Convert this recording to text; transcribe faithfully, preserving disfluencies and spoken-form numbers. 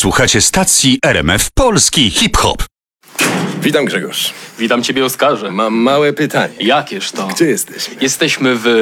Słuchacie stacji R M F Polski Hip-Hop. Witam, Grzegorz. Witam ciebie, Oskarze. Mam małe pytanie. Jakież to? Gdzie jesteśmy? Jesteśmy w